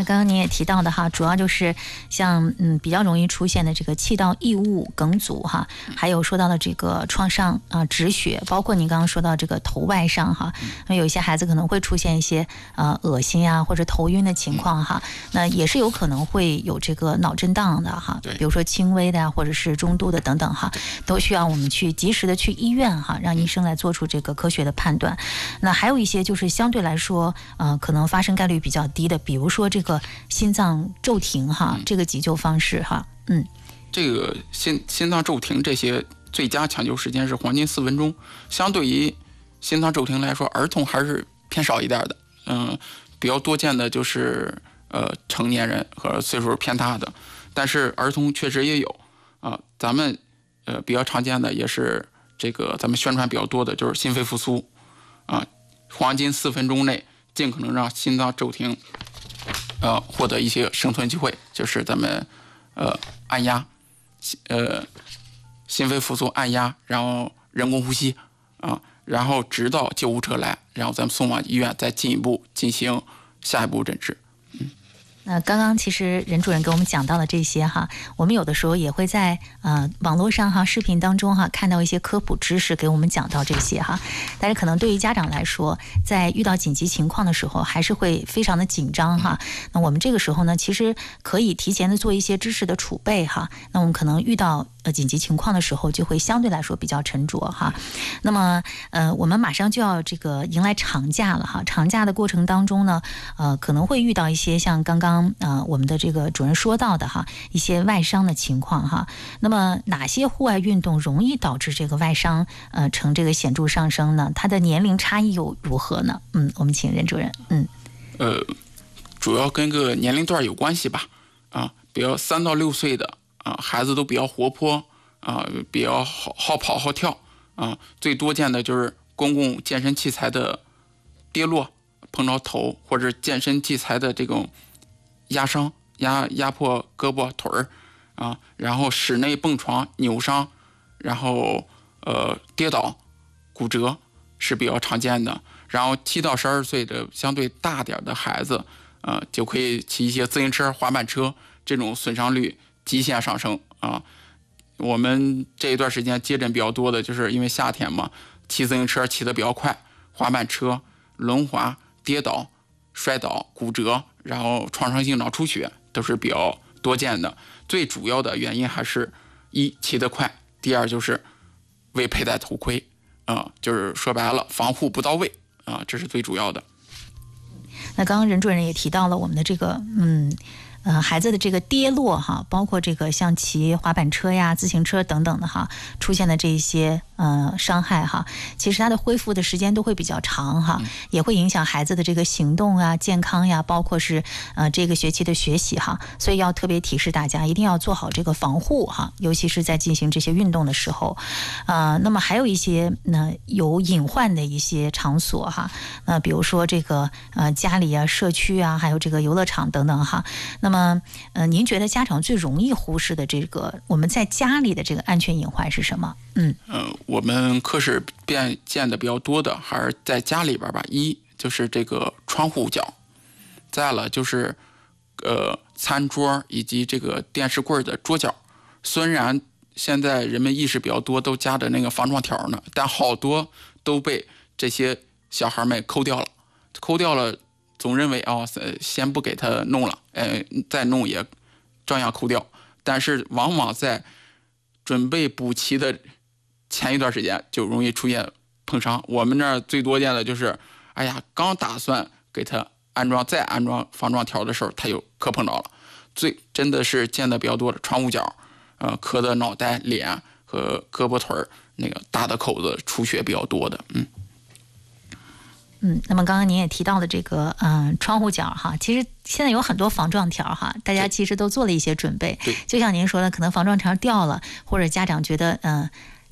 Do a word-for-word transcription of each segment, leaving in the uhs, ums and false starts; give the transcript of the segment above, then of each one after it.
刚刚您也提到的哈，主要就是像嗯比较容易出现的这个气道异物梗阻哈，还有说到的这个创伤啊、呃、止血，包括您刚刚说到这个头外伤哈，那有一些孩子可能会出现一些呃恶心呀、啊、或者头晕的情况哈，那也是有可能会有这个脑震荡的哈，比如说轻微的呀、啊、或者是中度的等等哈，都需要我们去及时的去医院哈，让医生来做出这个科学的判断。那还有一些就是相对来说呃可能发生概率比较低的，比如说这个心脏骤停哈，这个急救方式哈，嗯， 这个心心脏骤停这些最佳抢救时间是黄金四分钟，相对于心脏骤停来说，儿童还是偏少一点的，嗯，比较多见的就是呃成年人和岁数偏大的，但是儿童确实也有啊、呃，咱们呃比较常见的也是这个咱们宣传比较多的就是心肺复苏啊、呃，黄金四分钟内尽可能让心脏骤停。呃，获得一些生存机会，就是咱们呃按压，呃心肺复苏按压，然后人工呼吸啊，然后直到救护车来，然后咱们送往医院，再进一步进行下一步诊治。嗯。 那刚刚其实任主任给我们讲到了这些哈，我们有的时候也会在呃网络上哈、视频当中哈看到一些科普知识，给我们讲到这些哈。但是可能对于家长来说，在遇到紧急情况的时候，还是会非常的紧张哈。那我们这个时候呢，其实可以提前的做一些知识的储备哈。那我们可能遇到呃紧急情况的时候，就会相对来说比较沉着哈。那么呃，我们马上就要这个迎来长假了哈。长假的过程当中呢，呃，可能会遇到一些像刚刚。呃，我们的这个主任说到的哈，一些外伤的情况哈。那么哪些户外运动容易导致这个外伤呃呈这个显著上升呢？它的年龄差异又如何呢？嗯，我们请任主任。嗯， 呃，主要跟个年龄段有关系吧。啊，比如三到六岁的啊，孩子都比较活泼啊，比较好好跑好跳啊。最多见的就是公共健身器材的跌落、碰着头，或者健身器材的这种。压伤、压压迫胳膊腿儿啊，然后室内蹦床扭伤，然后呃跌倒、骨折是比较常见的。然后七到十二岁的相对大点的孩子，呃就可以骑一些自行车、滑板车，这种损伤率极限上升啊。我们这一段时间接诊比较多的，就是因为夏天嘛，骑自行车骑得比较快，滑板车轮滑跌倒、摔倒、骨折。然后创伤性脑出血都是比较多见的，最主要的原因还是一骑得快，第二就是未佩戴头盔啊、呃，就是说白了防护不到位啊、呃，这是最主要的。 那刚刚任主任也提到了我们的这个嗯。呃，孩子的这个跌落哈，包括这个像骑滑板车呀、自行车等等的哈，出现的这一些呃伤害哈，其实它的恢复的时间都会比较长哈，也会影响孩子的这个行动啊、健康呀，包括是呃这个学期的学习哈，所以要特别提示大家一定要做好这个防护哈，尤其是在进行这些运动的时候，呃，那么还有一些呢有隐患的一些场所哈，呃，比如说这个呃家里啊、社区啊，还有这个游乐场等等哈，那么。那么，呃，您觉得家长最容易忽视的这个我们在家里的这个安全隐患是什么？嗯， 呃，我们科室变见的比较多的还是在家里边吧。一就是这个窗户角，再了就是呃餐桌以及这个电视柜的桌角。虽然现在人们意识比较多，都加着那个防撞条呢，但好多都被这些小孩们抠掉了，抠掉了。总认为哦，先不给他弄了，呃，再弄也照样抠掉。但是往往在准备补齐的前一段时间，就容易出现碰伤。我们那儿最多见的就是，哎呀，刚打算给他安装再安装防撞条的时候，他又磕碰到了。最真的是见的比较多的窗户角，呃，磕的脑袋、脸和胳膊腿那个大的口子出血比较多的，嗯。 嗯，那么刚刚您也提到的这个嗯、呃、窗户角哈，其实现在有很多防撞条哈，大家其实都做了一些准备。就像您说的，可能防撞条掉了，或者家长觉得嗯、呃、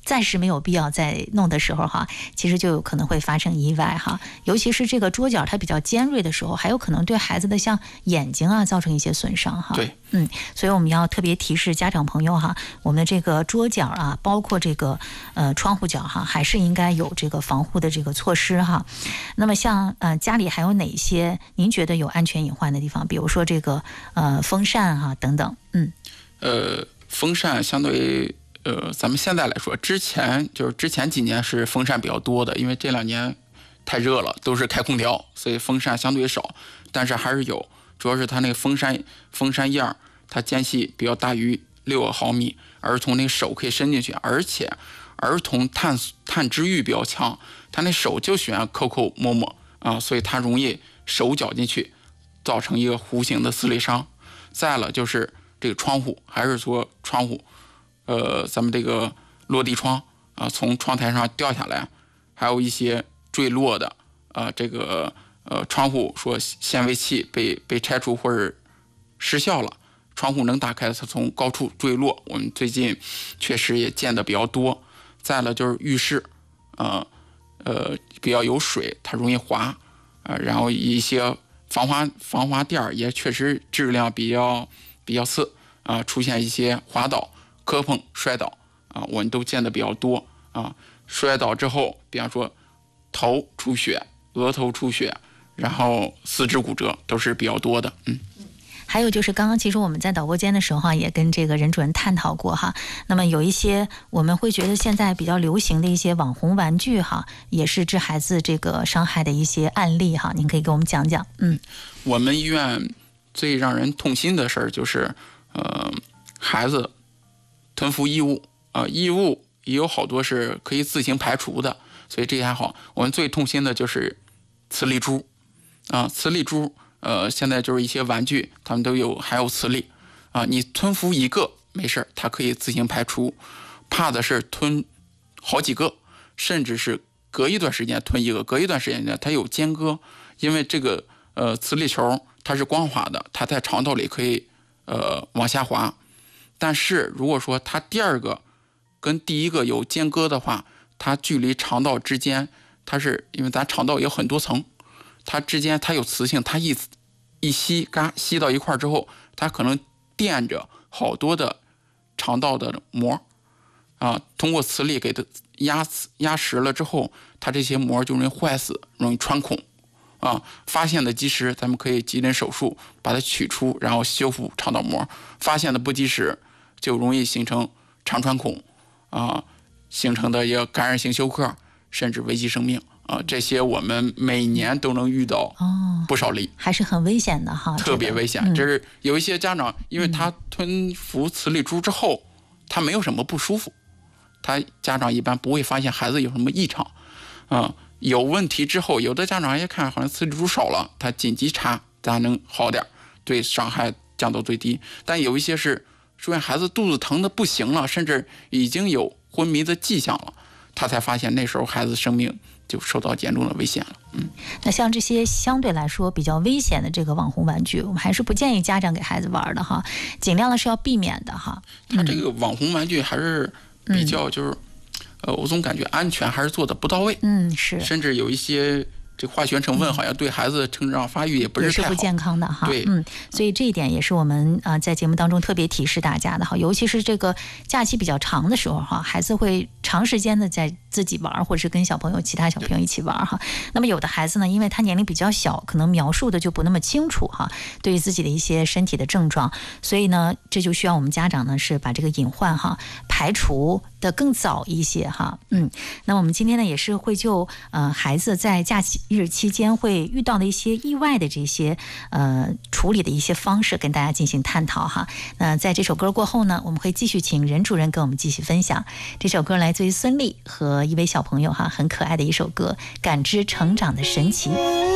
暂时没有必要再弄的时候哈，其实就有可能会发生意外哈。尤其是这个桌角它比较尖锐的时候，还有可能对孩子的像眼睛啊造成一些损伤哈。 对， 嗯，所以我们要特别提示家长朋友哈，我们的这个桌角啊，包括这个呃窗户角哈，还是应该有这个防护的这个措施哈。那么像呃家里还有哪些您觉得有安全隐患的地方？比如说这个呃风扇哈等等，嗯， 呃，风扇相对于呃，咱们现在来说，之前就是之前几年是风扇比较多的，因为这两年太热了，都是开空调，所以风扇相对少，但是还是有，主要是它那个风扇风扇叶儿，它间隙比较大于六毫米，儿童那手可以伸进去，而且儿童探探知欲比较强，他那手就喜欢抠抠摸摸啊，所以他容易手绞进去，造成一个弧形的撕裂伤。再了就是这个窗户，还是说窗户。呃，咱们这个落地窗啊，从窗台上掉下来，还有一些坠落的啊，这个呃窗户说显微器被被拆除或者失效了，窗户能打开，它从高处坠落，我们最近确实也见得比较多。再了就是浴室，呃呃比较有水，它容易滑，呃，然后一些防滑防滑垫也确实质量比较比较次啊，出现一些滑倒。磕碰摔倒啊，我们都见得比较多啊。摔倒之后，比方说头出血、额头出血，然后四肢骨折，都是比较多的。嗯。 还有就是刚刚其实我们在导播间的时候也跟这个任主任探讨过哈，那么有一些我们会觉得现在比较流行的一些网红玩具哈，也是致孩子这个伤害的一些案例哈，您可以给我们讲讲。嗯， 我们医院最让人痛心的事儿就是，呃，孩子吞服异物啊、呃，异物也有好多是可以自行排除的，所以这还好。我们最痛心的就是磁力珠啊、呃，磁力珠，呃，现在就是一些玩具，他们都有含有磁力啊、呃，你吞服一个没事，它可以自行排除，怕的是吞好几个，甚至是隔一段时间吞一个，隔一段时间呢它有间隔，因为这个呃磁力球它是光滑的，它在肠道里可以呃往下滑。但是如果说它第二个跟第一个有间隔的话，它距离肠道之间，它是因为咱肠道有很多层，它之间它有磁性，它一一吸，嘎吸到一块之后，它可能垫着好多的肠道的膜啊，通过磁力给它压压实了之后，它这些膜就容易坏死，容易穿孔啊。发现的及时，咱们可以急诊手术把它取出，然后修复肠道膜；发现的不及时，就容易形成肠穿孔啊，形成的一个感染性休克，甚至危及生命啊。这些我们每年都能遇到不少例， 哦、还是很危险的哈， 特别危险。这、嗯、是有一些家长，因为他吞服磁力珠之后，他没有什么不舒服，他家长一般不会发现孩子有什么异常啊。有问题之后，有的家长一看好像磁力珠少了，他紧急查，咱能好点，对伤害降到最低。但有一些是出现孩子肚子疼的不行了，甚至已经有昏迷的迹象了，他才发现那时候孩子生命就受到严重的危险了。嗯， 那像这些相对来说比较危险的这个网红玩具，我们还是不建议家长给孩子玩的哈，尽量的是要避免的哈。 他这个网红玩具还是比较就是。嗯呃，我总感觉安全还是做的不到位， 嗯，是， 甚至有一些这化学成分好像对孩子的成长发育也不是太好， 也是不健康的哈。 对， 嗯，所以这一点也是我们啊、呃、在节目当中特别提示大家的哈，尤其是这个假期比较长的时候哈，孩子会长时间的在自己玩，或者是跟小朋友、其他小朋友一起玩哈。那么有的孩子呢，因为他年龄比较小，可能描述的就不那么清楚哈，对于自己的一些身体的症状，所以呢，这就需要我们家长呢是把这个隐患哈排除的更早一些哈。嗯，那我们今天呢也是会就呃孩子在假期日期间会遇到的一些意外的这些呃处理的一些方式跟大家进行探讨哈。那在这首歌过后呢，我们会继续请任主任跟我们继续分享。这首歌来自于孙俪和一位小朋友哈，很可爱的一首歌《感知成长的神奇》。